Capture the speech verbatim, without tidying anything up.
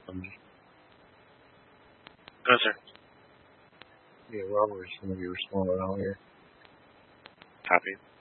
Um, No, sir. yeah, Robert is going to be responding out here. Copy.